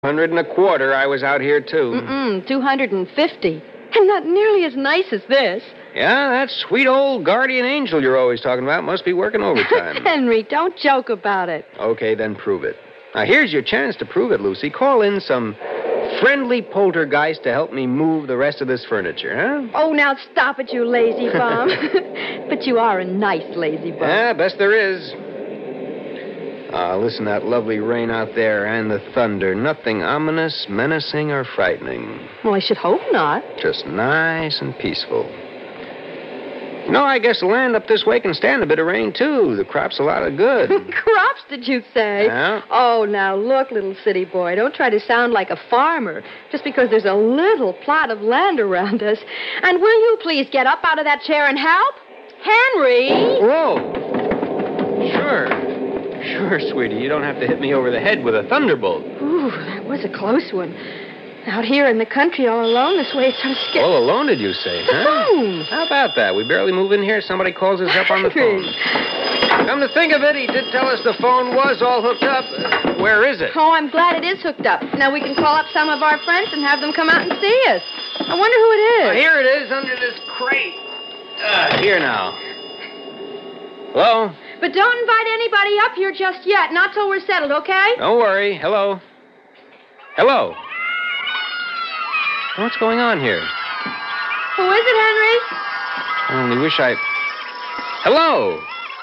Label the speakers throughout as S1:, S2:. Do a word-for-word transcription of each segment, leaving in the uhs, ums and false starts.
S1: Hundred and a quarter, I was out here, too.
S2: Mm-mm, two hundred and fifty. And not nearly as nice as this.
S1: Yeah, that sweet old guardian angel you're always talking about must be working overtime.
S2: Henry, don't joke about it.
S1: Okay, then prove it. Now, here's your chance to prove it, Lucy. Call in some friendly poltergeist to help me move the rest of this furniture, huh?
S2: Oh, now stop it, you lazy bum. But you are a nice lazy bum.
S1: Yeah, best there is. Ah, listen to that lovely rain out there and the thunder. Nothing ominous, menacing, or frightening.
S2: Well, I should hope not.
S1: Just nice and peaceful. You know, I guess the land up this way can stand a bit of rain, too. The crop's a lot of good.
S2: Crops, did you say?
S1: Yeah.
S2: Oh, now look, little city boy. Don't try to sound like a farmer just because there's a little plot of land around us. And will you please get up out of that chair and help? Henry!
S1: Whoa. Sure. Sure, sweetie. You don't have to hit me over the head with a thunderbolt.
S2: Ooh, that was a close one. Out here in the country all alone this way, it's so scary.
S1: All alone, did you say,
S2: The
S1: huh?
S2: phone.
S1: How about that? We barely move in here. Somebody calls us up on the phone. Come to think of it, he did tell us the phone was all hooked up. Uh, where is it?
S2: Oh, I'm glad it is hooked up. Now we can call up some of our friends and have them come out and see us. I wonder who it is.
S1: Oh, here it is under this crate. Uh, here now. Hello?
S2: But don't invite anybody up here just yet. Not till we're settled, okay?
S1: Don't worry. Hello? Hello? What's going on here?
S2: Who is it, Henry?
S1: I only wish I... Hello?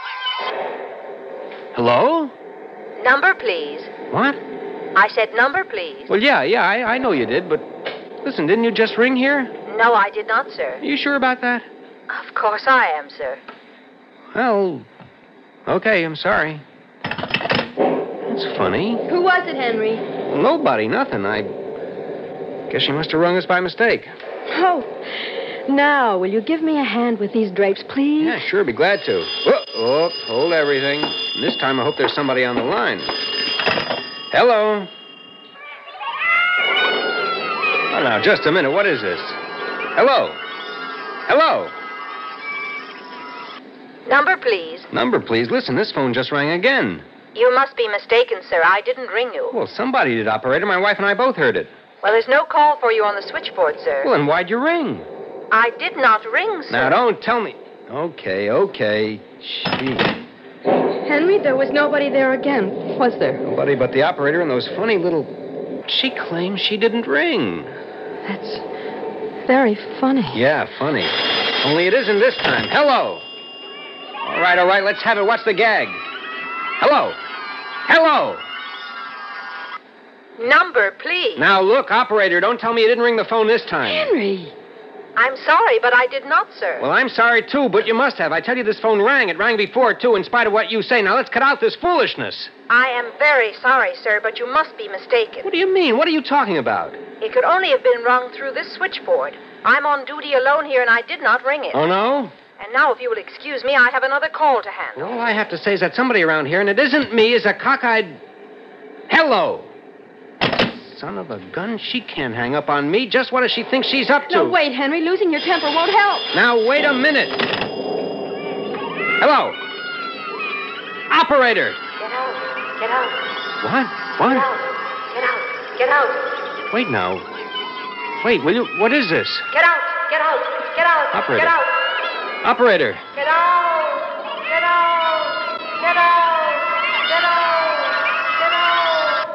S1: Hello?
S3: Number, please.
S1: What?
S3: I said number, please.
S1: Well, yeah, yeah, I, I know you did, but... Listen, didn't you just ring here?
S3: No, I did not, sir.
S1: Are you sure about that?
S3: Of course I am, sir.
S1: Well, okay, I'm sorry. That's funny.
S2: Who was it, Henry?
S1: Well, nobody, nothing. I guess she must have rung us by mistake.
S2: Oh, now, will you give me a hand with these drapes, please?
S1: Yeah, sure, be glad to. Oh, oh, hold everything. And this time I hope there's somebody on the line. Hello? Oh, now, just a minute. What is this? Hello? Hello?
S3: Number, please.
S1: Number, please. Listen, this phone just rang again.
S3: You must be mistaken, sir. I didn't ring you.
S1: Well, somebody did, operator. My wife and I both heard it.
S3: Well, there's no call for you on the switchboard, sir.
S1: Well, then why'd you ring?
S3: I did not ring, sir.
S1: Now, don't tell me. Okay, okay. Gee.
S2: Henry, there was nobody there again, was there?
S1: Nobody but the operator and those funny little... She claims she didn't ring.
S2: That's very funny.
S1: Yeah, funny. Only it isn't this time. Hello. All right, all right, let's have it. What's the gag? Hello. Hello.
S3: Number, please.
S1: Now, look, operator, don't tell me you didn't ring the phone this time.
S2: Henry!
S3: I'm sorry, but I did not, sir.
S1: Well, I'm sorry, too, but you must have. I tell you, this phone rang. It rang before, too, in spite of what you say. Now, let's cut out this foolishness.
S3: I am very sorry, sir, but you must be mistaken.
S1: What do you mean? What are you talking about?
S3: It could only have been rung through this switchboard. I'm on duty alone here, and I did not ring it.
S1: Oh, no?
S3: And now, if you will excuse me, I have another call to handle.
S1: All I have to say is that somebody around here, and it isn't me, is a cockeyed... Hello! Son of a gun, she can't hang up on me. Just what does she think she's up to?
S2: No, wait, Henry. Losing your temper won't help.
S1: Now, wait a minute. Hello? Operator!
S3: Get out. Get out.
S1: What? What?
S3: Get out. Get out. Get out.
S1: Wait now. Wait, will you... What is this?
S3: Get out. Get out. Get out.
S1: Operator.
S3: Get out.
S1: Operator.
S3: Get out. Get out. Get out. Get out. Get out.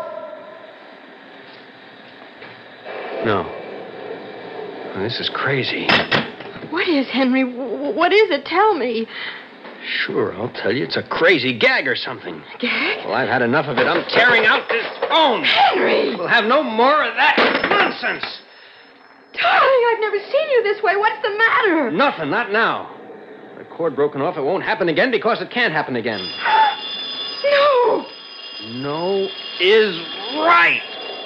S1: No. This is crazy.
S2: What is, Henry? W- What is it? Tell me.
S1: Sure, I'll tell you. It's a crazy gag or something.
S2: Gag?
S1: Well, I've had enough of it. I'm tearing out this phone.
S2: Henry!
S1: We'll have no more of that nonsense.
S2: Darling, I've never seen you this way. What's the matter?
S1: Nothing, not now. The cord broken off. It won't happen again because it can't happen again.
S2: No!
S1: No is right.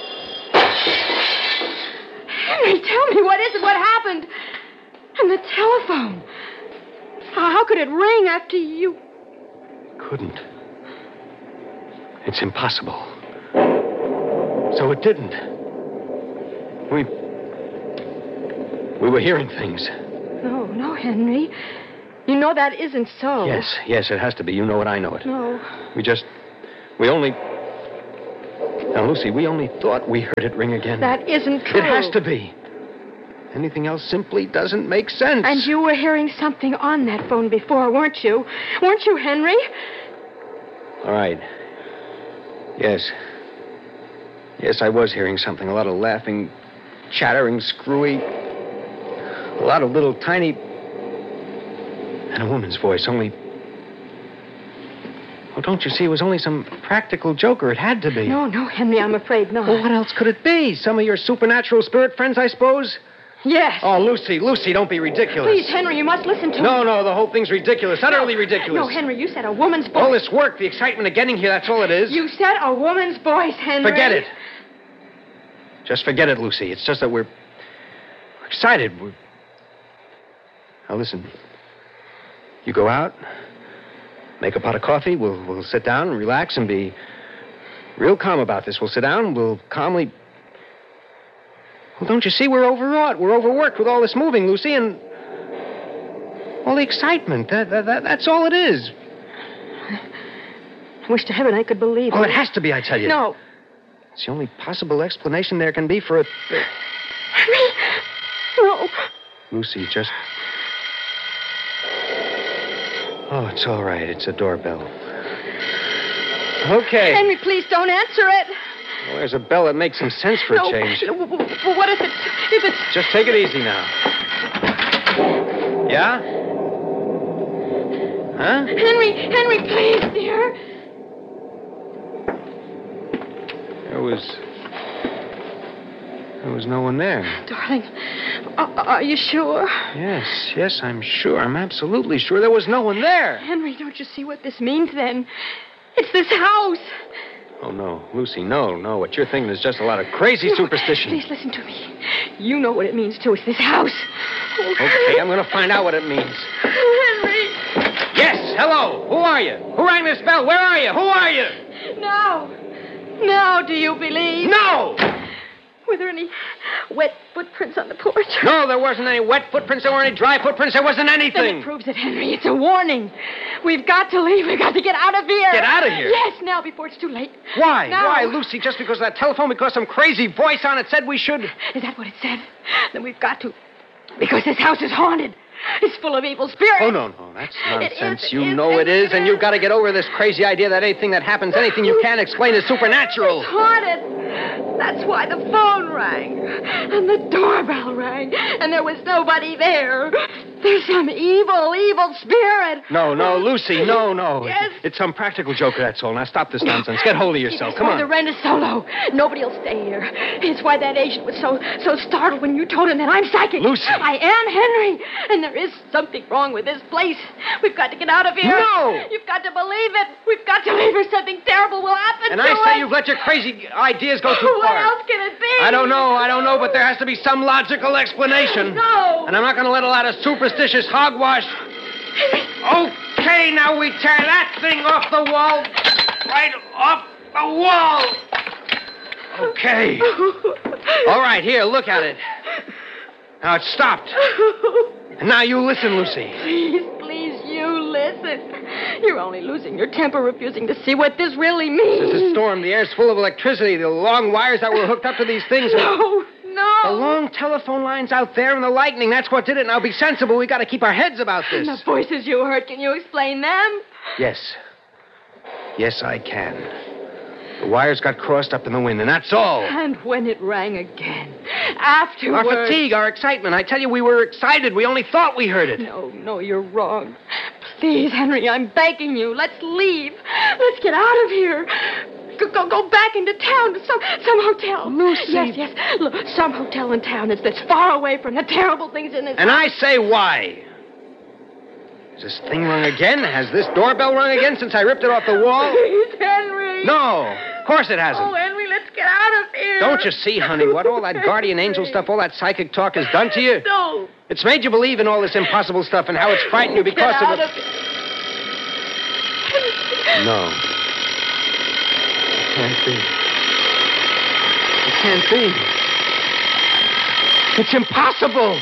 S2: Henry, tell me, what is it? What happened? And the telephone. How, how could it ring after you...
S1: Couldn't. It's impossible. So it didn't. We... We were hearing things.
S2: No, no, Henry. You know that isn't so.
S1: Yes, yes, it has to be. You know it, I know it.
S2: No.
S1: We just... We only... Now, Lucy, we only thought we heard it ring again.
S2: That isn't true.
S1: It has to be. Anything else simply doesn't make sense.
S2: And you were hearing something on that phone before, weren't you? Weren't you, Henry?
S1: All right. Yes. Yes, I was hearing something. A lot of laughing, chattering, screwy. A lot of little tiny... And a woman's voice, only... Oh, don't you see? It was only some practical joker. It had to be.
S2: No, no, Henry, I'm afraid not.
S1: Well, what else could it be? Some of your supernatural spirit friends, I suppose?
S2: Yes.
S1: Oh, Lucy, Lucy, don't be ridiculous.
S2: Please, Henry, you must listen to
S1: No,
S2: me.
S1: no, the whole thing's ridiculous. Utterly
S2: No,
S1: ridiculous.
S2: No, Henry, you said a woman's voice.
S1: All this work, the excitement of getting here, that's all it is.
S2: You said a woman's voice, Henry.
S1: Forget it. Just forget it, Lucy. It's just that we're, we're excited. We're... Now, listen. You go out, make a pot of coffee. We'll, we'll sit down and relax and be real calm about this. We'll sit down. We'll calmly... Well, don't you see? We're overwrought. We're overworked with all this moving, Lucy, and all the excitement. That, that, that, that's all it is.
S2: I wish to heaven I could believe
S1: Oh,
S2: it.
S1: it has to be, I tell you.
S2: No.
S1: It's the only possible explanation there can be for it.
S2: Henry! No.
S1: Lucy, just... Oh, it's all right. It's a doorbell. Okay.
S2: Henry, please don't answer it.
S1: Well, there's a bell that makes some sense for
S2: no.
S1: a change.
S2: No, w- w- what if it's... If it's...
S1: Just take it easy now. Yeah? Huh?
S2: Henry, Henry, please, dear.
S1: There was... There was no one there.
S2: Darling, are, are you sure?
S1: Yes, yes, I'm sure. I'm absolutely sure there was no one there.
S2: Henry, don't you see what this means then? It's this house.
S1: Oh, no. Lucy, no, no. What you're thinking is just a lot of crazy
S2: No,
S1: superstition.
S2: Please listen to me. You know what it means, too. It's this house. Oh,
S1: Okay, I'm going to find out what it means.
S2: Henry.
S1: Yes, hello. Who are you? Who rang this bell? Where are you? Who are you?
S2: Now. Now, do you believe?
S1: No!
S2: Were there any wet footprints on the porch?
S1: No, there wasn't any wet footprints. There weren't any dry footprints. There wasn't
S2: Then
S1: anything.
S2: it proves it, Henry. It's a warning. We've got to leave. We've got to get out of here.
S1: Get out of here?
S2: Yes, now, before it's too late.
S1: Why?
S2: Now.
S1: Why, Lucy? Just because of that telephone? Because some crazy voice on it said we should...
S2: Is that what it said? Then we've got to. Because this house is haunted. It's full of evil spirits.
S1: Oh, no, no, that's nonsense.
S2: It is,
S1: you
S2: it is,
S1: know it
S2: it
S1: is, and
S2: is.
S1: you've got to get over this crazy idea that anything that happens, anything you can't explain is supernatural.
S2: It's haunted. That's why the phone rang. And the doorbell rang. And there was nobody there. There's some evil, evil spirit.
S1: No, no, Lucy, no, no.
S2: Yes.
S1: It- it's some practical joker, that's all. Now stop this nonsense. Get hold of yourself.
S2: It's
S1: Come
S2: why
S1: on.
S2: the rent is so low. Nobody will stay here. It's why that agent was so so startled when you told him that I'm psychic.
S1: Lucy.
S2: I am Henry. And there is something wrong with this place. We've got to get out of here.
S1: No.
S2: You've got to believe it. We've got to leave or something terrible will happen
S1: And
S2: to
S1: I
S2: us.
S1: say you've let your crazy ideas go too
S2: What
S1: far.
S2: else can it be?
S1: I don't know, I don't know, but there has to be some logical explanation.
S2: No.
S1: And I'm not going to let a lot of superstitious hogwash. Okay, now we tear that thing off the wall. Right off the wall. Okay. All right, here, look at it. Now it's stopped. And now you listen, Lucy.
S2: Please, please, you listen. You're only losing your temper, refusing to see what this really means.
S1: There's a storm. The air's full of electricity. The long wires that were hooked up to these things.
S2: No, no.
S1: The long telephone lines out there and the lightning. That's what did it. Now be sensible. We got to keep our heads about this.
S2: And the voices you heard, can you explain them?
S1: Yes. Yes, I can. The wires got crossed up in the wind, and that's all.
S2: And when it rang again, afterwards...
S1: Our fatigue, our excitement. I tell you, we were excited. We only thought we heard it.
S2: No, no, you're wrong. Please, Henry, I'm begging you. Let's leave. Let's get out of here. Go, go, go back into town to some, some hotel.
S1: Lucy.
S2: Yes, yes. Look, some hotel in town that's, that's far away from the terrible things in this...
S1: And I say why. Has this thing rung again? Has this doorbell rung again since I ripped it off the wall?
S2: Please, Henry.
S1: No, of course it hasn't.
S2: Oh, Henry, let's get out of here.
S1: Don't you see, honey, what all that guardian angel stuff, all that psychic talk has done to you?
S2: No.
S1: It's made you believe in all this impossible stuff and how it's frightened you because
S2: Get
S1: of
S2: out
S1: it.
S2: of here.
S1: No. It can't be. It can't be. It's impossible.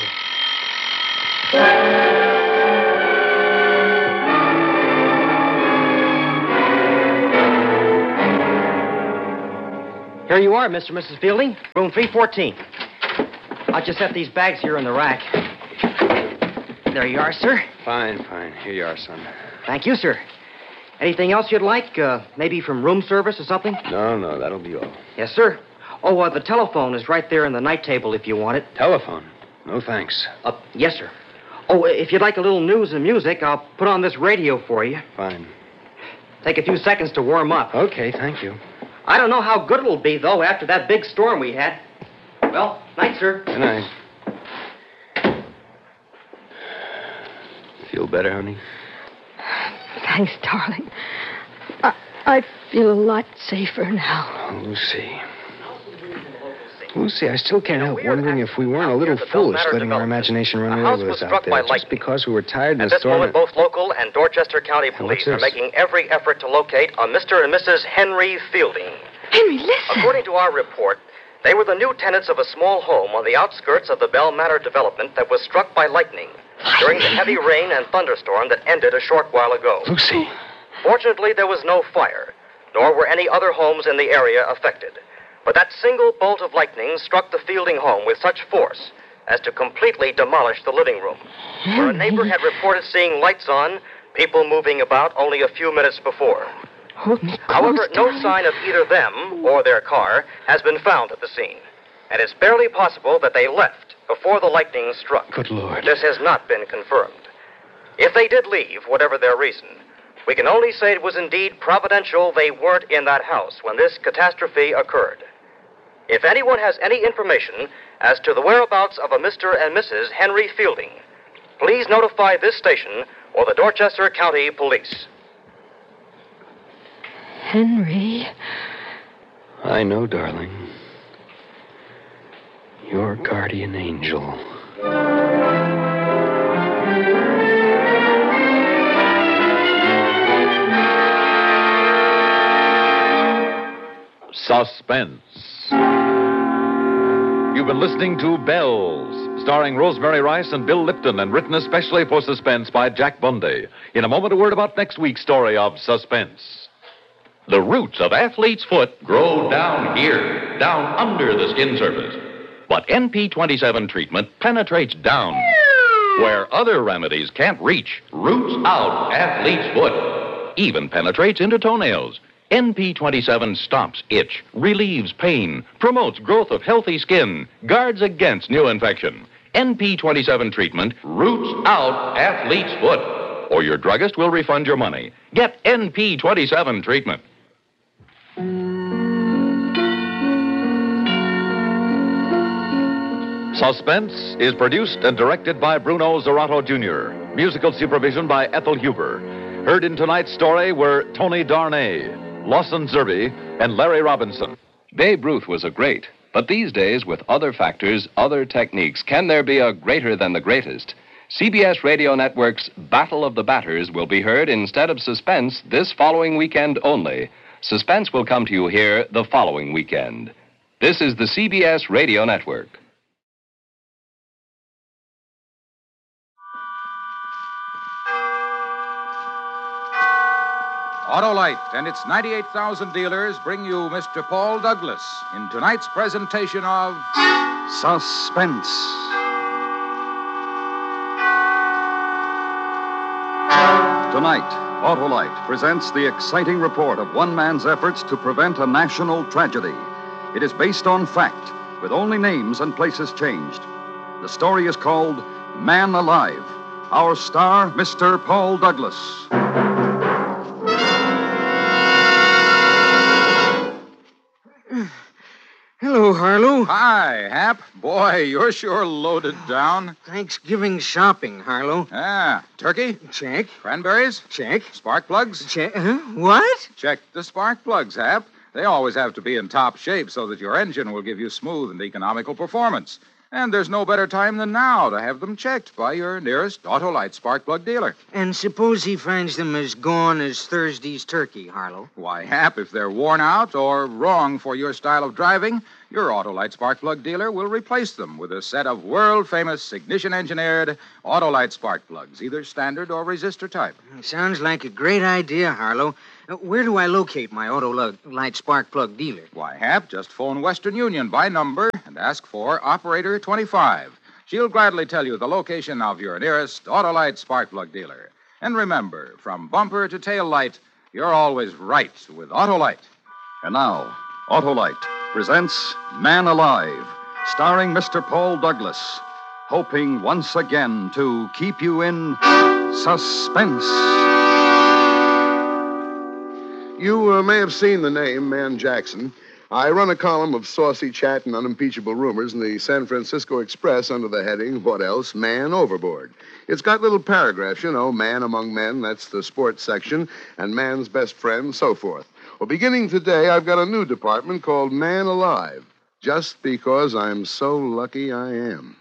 S4: Here you are, Mister and Missus Fielding. Room three fourteen. I'll just set these bags here in the rack. There you are, sir.
S1: Fine, fine. Here you are, son.
S4: Thank you, sir. Anything else you'd like? Uh, maybe from room service or something?
S1: No, no, that'll be all.
S4: Yes, sir. Oh, uh, the telephone is right there in the night table if you want it.
S1: Telephone? No, thanks.
S4: Uh, yes, sir. Oh, if you'd like a little news and music, I'll put on this radio for you.
S1: Fine.
S4: Take a few seconds to warm up.
S1: Okay, thank you.
S4: I don't know how good it'll be, though, after that big storm we had. Well, night, sir.
S1: Good night. Feel better, honey?
S2: Thanks, darling. I, I feel a lot safer now.
S1: Oh, Lucy. Lucy, I still can't help wondering if we weren't a little foolish letting our imagination run away with us out there. Just because we were tired in the
S5: At this
S1: storm.
S5: moment, both local and Dorchester County
S1: Hey,
S5: police
S1: what's
S5: are
S1: this?
S5: making every effort to locate a Mister and Missus Henry Fielding.
S2: Henry, listen.
S5: According to our report, they were the new tenants of a small home on the outskirts of the Bell Manor development that was struck by lightning during the heavy rain and thunderstorm that ended a short while ago.
S1: Lucy.
S5: Fortunately, there was no fire, nor were any other homes in the area affected. But that single bolt of lightning struck the Fielding home with such force as to completely demolish the living room, where a neighbor had reported seeing lights on, people moving about only a few minutes before.
S2: Hold me close,
S5: However, no
S2: darling.
S5: sign of either them or their car has been found at the scene, and it's barely possible that they left before the lightning struck.
S1: Good Lord.
S5: This has not been confirmed. If they did leave, whatever their reason, we can only say it was indeed providential they weren't in that house when this catastrophe occurred. If anyone has any information as to the whereabouts of a Mister and Missus Henry Fielding, please notify this station or the Dorchester County Police.
S2: Henry.
S1: I know, darling. Your guardian angel.
S6: Suspense. You've been listening to Bells, starring Rosemary Rice and Bill Lipton, and written especially for Suspense by Jack Bundy. In a moment, a word about next week's story of Suspense. The roots of athlete's foot grow down here, down under the skin surface. But N P twenty-seven treatment penetrates down where other remedies can't reach. Roots out athlete's foot. Even penetrates into toenails. N P twenty-seven stops itch, relieves pain, promotes growth of healthy skin, guards against new infection. N P twenty-seven treatment roots out athlete's foot. Or your druggist will refund your money. Get N P twenty-seven treatment. Suspense is produced and directed by Bruno Zerato Junior Musical supervision by Ethel Huber. Heard in tonight's story were Tony Darnay, Lawson Zerby, and Larry Robinson.
S7: Babe Ruth was a great, but these days, with other factors, other techniques, can there be a greater than the greatest? C B S Radio Network's Battle of the Batters will be heard instead of Suspense this following weekend only. Suspense will come to you here the following weekend. This is the C B S Radio Network.
S8: Autolite and its ninety-eight thousand dealers bring you Mister Paul Douglas in tonight's presentation of Suspense.
S9: Tonight, Autolite presents the exciting report of one man's efforts to prevent a national tragedy. It is based on fact, with only names and places changed. The story is called Man Alive. Our star, Mister Paul Douglas.
S10: Hello, Harlow.
S8: Hi, Hap. Boy, you're sure loaded down.
S10: Thanksgiving shopping, Harlow.
S8: Ah, turkey?
S10: Check.
S8: Cranberries?
S10: Check.
S8: Spark plugs?
S10: Check. Huh? What?
S8: Check the spark plugs, Hap. They always have to be in top shape so that your engine will give you smooth and economical performance. And there's no better time than now to have them checked by your nearest Autolite spark plug dealer.
S10: And suppose he finds them as gone as Thursday's turkey, Harlow.
S8: Why, Hap, if they're worn out or wrong for your style of driving, your Autolite spark plug dealer will replace them with a set of world-famous ignition-engineered Autolite spark plugs, either standard or resistor type.
S10: Sounds like a great idea, Harlow. Uh, Where do I locate my Autolite spark plug dealer?
S8: Why, Hap, just phone Western Union by number and ask for Operator twenty-five. She'll gladly tell you the location of your nearest Autolite spark plug dealer. And remember, from bumper to tail light, you're always right with Autolite.
S9: And now, Autolite presents Man Alive, starring Mister Paul Douglas, hoping once again to keep you in suspense.
S11: You uh, may have seen the name, Man Jackson. I run a column of saucy chat and unimpeachable rumors in the San Francisco Express under the heading, What Else? Man Overboard. It's got little paragraphs, you know, man among men, that's the sports section, and man's best friend, so forth. Well, beginning today, I've got a new department called Man Alive, just because I'm so lucky I am.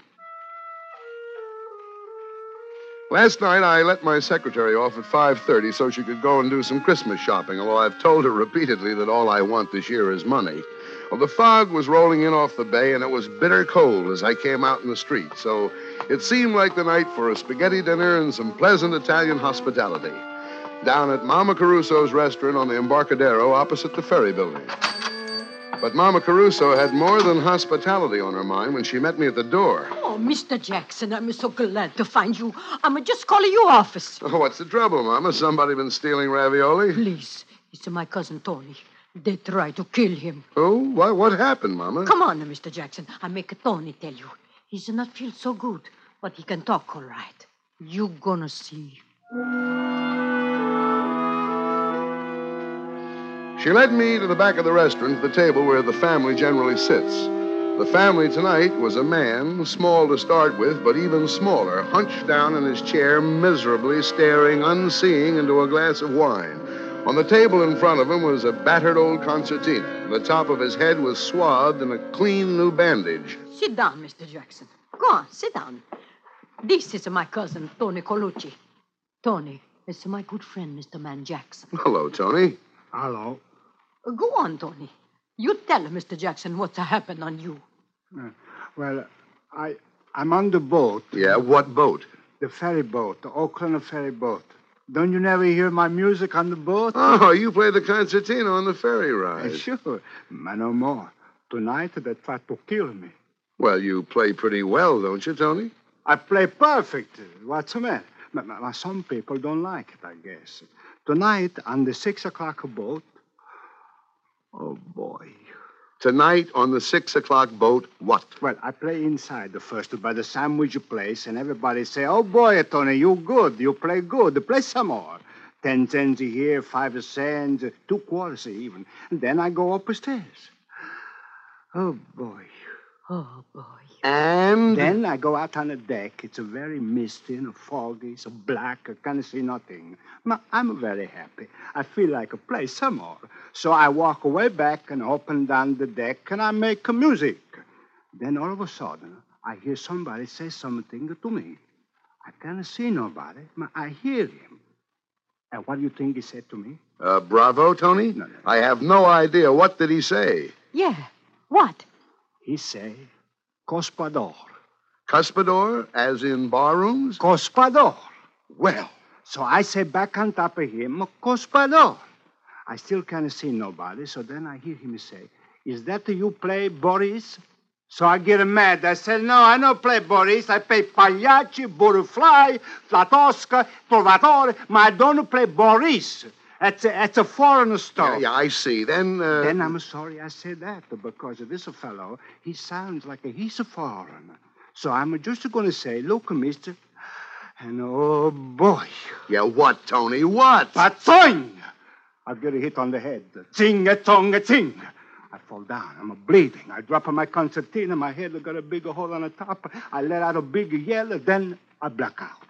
S11: Last night, I let my secretary off at five thirty so she could go and do some Christmas shopping, although I've told her repeatedly that all I want this year is money. Well, the fog was rolling in off the bay, and it was bitter cold as I came out in the street, so it seemed like the night for a spaghetti dinner and some pleasant Italian hospitality down at Mama Caruso's restaurant on the Embarcadero opposite the ferry building. But Mama Caruso had more than hospitality on her mind when she met me at the door.
S12: Oh, Mister Jackson, I'm so glad to find you. I'm just calling your office.
S11: Oh, what's the trouble, Mama? Somebody been stealing ravioli?
S12: Please, it's my cousin Tony. They tried to kill him.
S11: Oh, what, what happened, Mama?
S12: Come on, Mister Jackson. I make Tony tell you. He's not feel so good, but he can talk all right. You gonna see.
S11: She led me to the back of the restaurant, to the table where the family generally sits. The family tonight was a man, small to start with, but even smaller, hunched down in his chair, miserably staring, unseeing, into a glass of wine. On the table in front of him was a battered old concertina. The top of his head was swathed in a clean new bandage.
S12: Sit down, Mister Jackson. Go on, sit down. This is my cousin, Tony Colucci. Tony is my good friend, Mister Man Jackson.
S11: Hello, Tony.
S10: Hello.
S12: Go on, Tony. You tell Mister Jackson what's happened on you.
S13: Uh, well, I, I'm on the boat.
S11: Yeah, what boat?
S13: The ferry boat, the Oakland ferry boat. Don't you never hear my music on the boat?
S11: Oh, you play the concertina on the ferry ride.
S13: Uh, sure. But no more. Tonight, they tried to kill me.
S11: Well, you play pretty well, don't you, Tony?
S13: I play perfect. What's the matter? But, but some people don't like it, I guess. Tonight, on the six o'clock boat. Oh, boy.
S11: Tonight on the six o'clock boat, what?
S13: Well, I play inside the first by the sandwich place, and everybody say, oh, boy, Tony, you good. You play good. Play some more. Ten cents here, five cents, two quarters even. And then I go upstairs. Oh, boy.
S12: Oh, boy.
S11: And?
S13: Then I go out on the deck. It's a very misty and foggy, so black. I can't see nothing. But I'm very happy. I feel like I play some more. So I walk way back and open down the deck, and I make music. Then all of a sudden, I hear somebody say something to me. I can't see nobody, but I hear him. And what do you think he said to me?
S11: Uh, bravo, Tony?
S13: No, no.
S11: I have no idea. What did he say?
S12: Yeah. What?
S13: He say, Cospador.
S11: Cuspador, as in barrooms?
S13: Cospador.
S11: Well.
S13: So I say back on top of him, Cospador. I still can't see nobody, so then I hear him say, is that you play Boris? So I get mad. I say, no, I don't play Boris. I play Pagliacci, Butterfly, Flatosca, Trovatore, but I don't play Boris. That's a, that's a foreign stuff.
S11: Yeah, yeah, I see. Then, uh...
S13: Then I'm sorry I said that, because this fellow, he sounds like a, he's a foreigner. So I'm just going to say, look, mister, and oh, boy.
S11: Yeah, what, Tony, what?
S13: Patzoing! I get a hit on the head. Ting-a-tong-a-ting. I fall down. I'm bleeding. I drop my concertina. My head got a big hole on the top. I let out a big yell. Then I black out.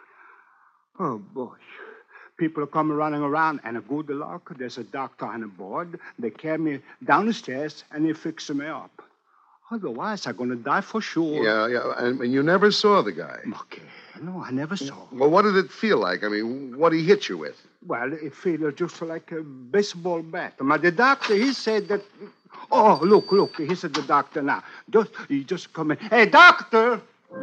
S13: Oh, boy. People are coming running around, and a good luck, there's a doctor on the board. They carry me down the stairs, and they fix me up. Otherwise, I'm going to die for sure.
S11: Yeah, yeah, and, and you never saw the guy.
S13: Okay. No, I never saw.
S11: Well, what did it feel like? I mean, what did he hit you with?
S13: Well, it feels just like a baseball bat. But the doctor, he said that... Oh, look, look. He said the doctor now. Just, he just come in. Hey, doctor!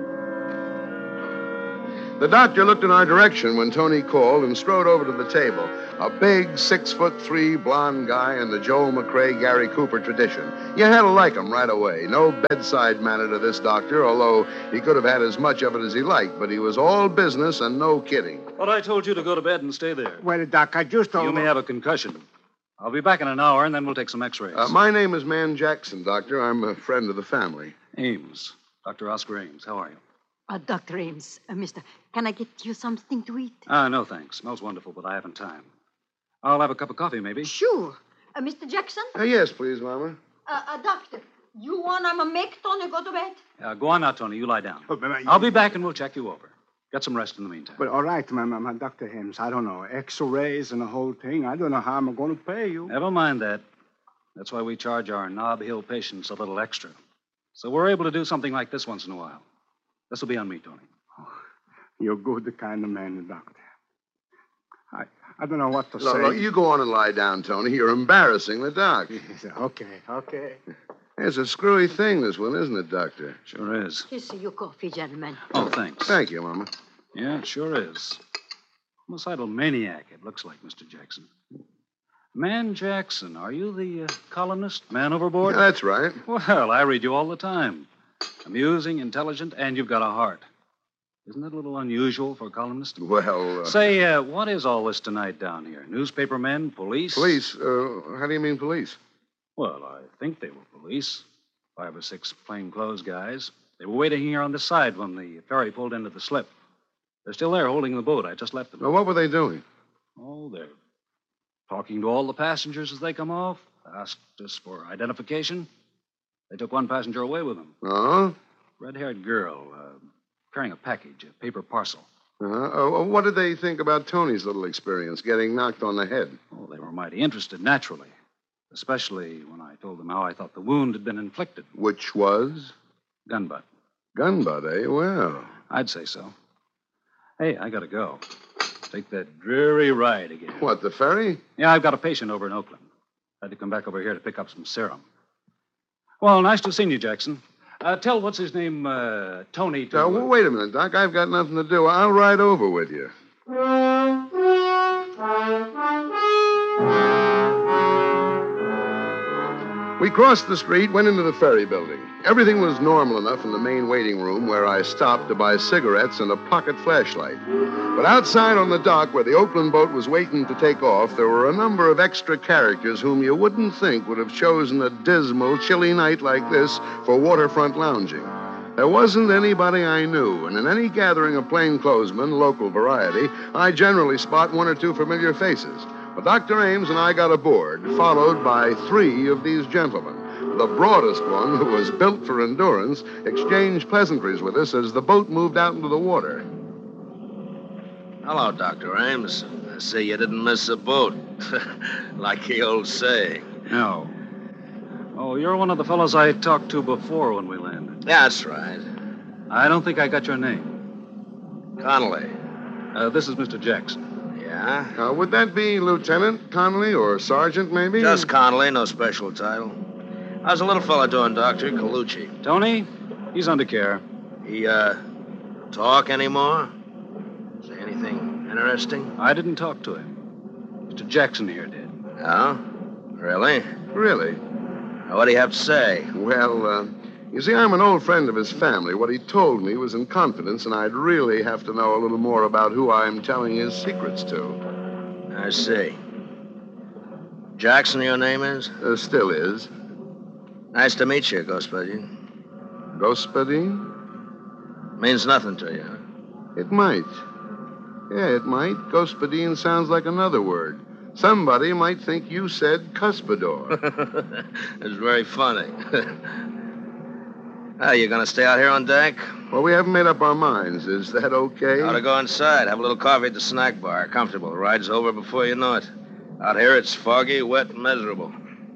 S11: The doctor looked in our direction when Tony called and strode over to the table. A big, six-foot-three blonde guy in the Joel McRae, Gary Cooper tradition. You had to like him right away. No bedside manner to this doctor, although he could have had as much of it as he liked, but he was all business and no kidding.
S14: But I told you to go to bed and stay there.
S13: Well, Doc, I just don't...
S14: You may have a concussion. I'll be back in an hour, and then we'll take some x-rays.
S11: Uh, my name is Man Jackson, Doctor. I'm a friend of the family.
S14: Ames. Doctor Oscar Ames. How are you?
S12: Uh, Doctor Ames, uh, mister, can I get you something to eat?
S14: Ah, no, thanks. Smells wonderful, but I haven't time. I'll have a cup of coffee, maybe.
S12: Sure. Uh, Mister Jackson?
S11: Uh, yes, please, Mama.
S12: Uh, uh, doctor, you want I'm a make Tony go to bed?
S14: Uh, go on now, Tony. You lie down.
S13: Oh, but, uh,
S14: I'll be back, and we'll check you over. Get some rest in the meantime.
S13: But all right, my, my, my Doctor Ames, I don't know, X-rays and the whole thing. I don't know how I'm going to pay you.
S14: Never mind that. That's why we charge our Nob Hill patients a little extra. So we're able to do something like this once in a while. This will be on me, Tony.
S13: Oh, you're good, the kind of man, Doctor. I I don't know what to
S11: no,
S13: say.
S11: No, you go on and lie down, Tony. You're embarrassing the doc.
S13: Okay, okay.
S11: It's a screwy thing, this one, isn't it, Doctor?
S14: Sure is.
S12: Here's your coffee, gentlemen.
S14: Oh, thanks.
S11: Thank you, Mama.
S14: Yeah, it sure is. Homicidal maniac, it looks like, Mister Jackson. Man Jackson, are you the uh, columnist, Man Overboard?
S11: Yeah, that's right.
S14: Well, I read you all the time. Amusing, intelligent, and you've got a heart. Isn't that a little unusual for a columnist?
S11: Well, uh...
S14: Say, uh, what is all this tonight down here? Newspaper men, police?
S11: Police? Uh, how do you mean police?
S14: Well, I think they were police. Five or six plainclothes guys. They were waiting here on the side when the ferry pulled into the slip. They're still there holding the boat. I just left them.
S11: Well, what were they doing?
S14: Oh, they're talking to all the passengers as they come off. Asked us for identification. They took one passenger away with them.
S11: Oh?
S14: Red-haired girl, uh, carrying a package, a paper parcel.
S11: Uh-huh. Oh, what did they think about Tony's little experience, getting knocked on the head?
S14: Oh, they were mighty interested, naturally. Especially when I told them how I thought the wound had been inflicted.
S11: Which was?
S14: Gun butt.
S11: Gun butt, eh? Well.
S14: I'd say so. Hey, I gotta go. Take that dreary ride again.
S11: What, the ferry?
S14: Yeah, I've got a patient over in Oakland. Had to come back over here to pick up some serum. Well, nice to have seen you, Jackson. Uh, tell what's his name, uh, Tony. To,
S11: uh, well, wait a minute, Doc. I've got nothing to do. I'll ride over with you. We crossed the street, went into the ferry building. Everything was normal enough in the main waiting room where I stopped to buy cigarettes and a pocket flashlight. But outside on the dock where the Oakland boat was waiting to take off, there were a number of extra characters whom you wouldn't think would have chosen a dismal, chilly night like this for waterfront lounging. There wasn't anybody I knew, and in any gathering of plainclothesmen, local variety, I generally spot one or two familiar faces. But Doctor Ames and I got aboard, followed by three of these gentlemen. The broadest one, who was built for endurance, exchanged pleasantries with us as the boat moved out into the water.
S15: Hello, Doctor Ames. I see you didn't miss a boat. Like the old saying.
S14: No. Oh, you're one of the fellows I talked to before when we landed.
S15: Yeah, that's right.
S14: I don't think I got your name.
S15: Connolly.
S14: Uh, this is Mister Jackson.
S15: Yeah?
S11: Uh, would that be Lieutenant Connolly or Sergeant, maybe?
S15: Just Connolly, no special title. How's the little fella doing, Doctor? Colucci.
S14: Tony? He's under care.
S15: He, uh, talk anymore? Say anything interesting?
S14: I didn't talk to him. Mister Jackson here did.
S15: Oh? Really?
S11: Really?
S15: Now, what do you have to say?
S11: Well, uh, you see, I'm an old friend of his family. What he told me was in confidence, and I'd really have to know a little more about who I'm telling his secrets to.
S15: I see. Jackson, your name is?
S11: Uh, still is.
S15: Nice to meet you, Gospodin.
S11: Gospodin?
S15: Means nothing to you.
S11: It might. Yeah, it might. Gospodin sounds like another word. Somebody might think you said cuspidor.
S15: It's very funny. Are you going to stay out here on deck?
S11: Well, we haven't made up our minds. Is that okay?
S15: Ought to go inside. Have a little coffee at the snack bar. Comfortable. The ride's over before you know it. Out here, it's foggy, wet, and miserable.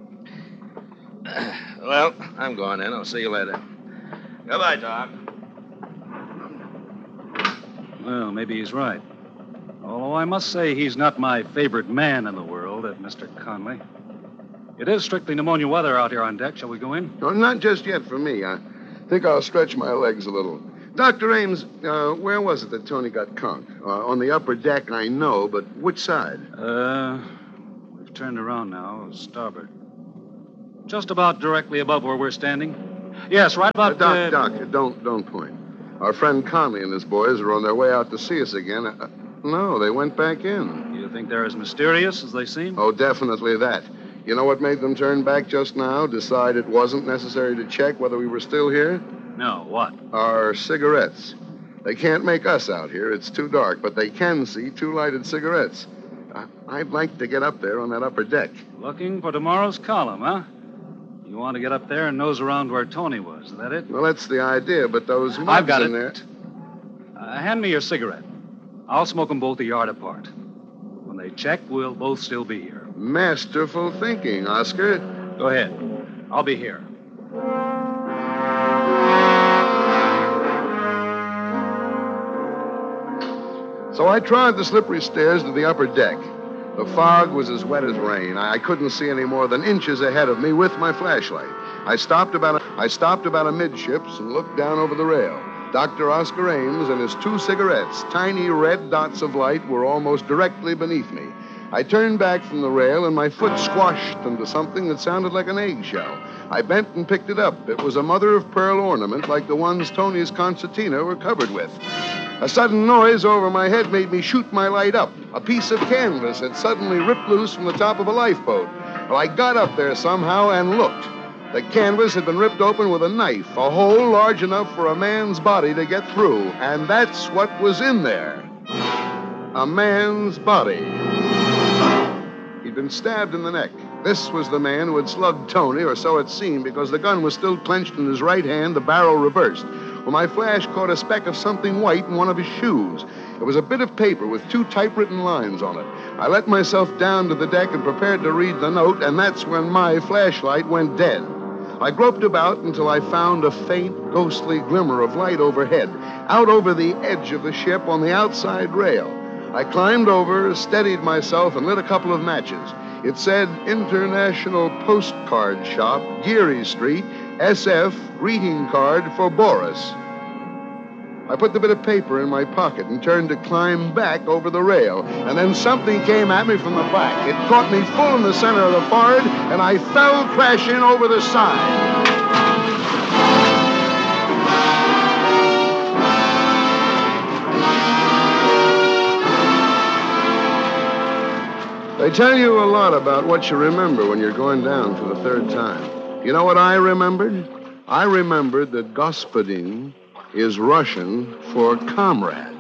S15: Well, I'm going in. I'll see you later. Goodbye, Doc.
S14: Well, maybe he's right. Although I must say he's not my favorite man in the world, that Mister Conley. It is strictly pneumonia weather out here on deck. Shall we go in?
S11: No, not just yet for me. I think I'll stretch my legs a little. Doctor Ames, uh, where was it that Tony got conked? Uh, on the upper deck, I know, but which side?
S14: Uh, we've turned around now, starboard. Just about directly above where we're standing. Yes, right about...
S11: Uh, Doc, uh... Doc, don't, don't point. Our friend Conley and his boys are on their way out to see us again. Uh, no, they went back in.
S14: You think they're as mysterious as they seem?
S11: Oh, definitely that. You know what made them turn back just now? Decide it wasn't necessary to check whether we were still here?
S14: No, what?
S11: Our cigarettes. They can't make us out here. It's too dark, but they can see two lighted cigarettes. Uh, I'd like to get up there on that upper deck.
S14: Looking for tomorrow's column, huh? You want to get up there and nose around where Tony was, is that it?
S11: Well, that's the idea, but those mugs
S14: I've got
S11: in
S14: it.
S11: there...
S14: Uh, hand me your cigarette. I'll smoke them both a yard apart. When they check, we'll both still be here.
S11: Masterful thinking, Oscar.
S14: Go ahead. I'll be here.
S11: So I trod the slippery stairs to the upper deck. The fog was as wet as rain. I couldn't see any more than inches ahead of me with my flashlight. I stopped about a, I stopped about amidships and looked down over the rail. Doctor Oscar Ames and his two cigarettes, tiny red dots of light, were almost directly beneath me. I turned back from the rail, and my foot squashed into something that sounded like an eggshell. I bent and picked it up. It was a mother-of-pearl ornament like the ones Tony's concertina were covered with. A sudden noise over my head made me shoot my light up. A piece of canvas had suddenly ripped loose from the top of a lifeboat. Well, I got up there somehow and looked. The canvas had been ripped open with a knife, a hole large enough for a man's body to get through. And that's what was in there. A man's body. He'd been stabbed in the neck. This was the man who had slugged Tony, or so it seemed, because the gun was still clenched in his right hand, the barrel reversed. Well, my flash caught a speck of something white in one of his shoes. It was a bit of paper with two typewritten lines on it. I let myself down to the deck and prepared to read the note, and that's when my flashlight went dead. I groped about until I found a faint, ghostly glimmer of light overhead, out over the edge of the ship on the outside rail. I climbed over, steadied myself, and lit a couple of matches. It said International Postcard Shop, Geary Street, S F, greeting card for Boris. I put the bit of paper in my pocket and turned to climb back over the rail. And then something came at me from the back. It caught me full in the center of the forehead, and I fell crashing over the side. They tell you a lot about what you remember when you're going down for the third time. You know what I remembered? I remembered that Господин is Russian for comrade.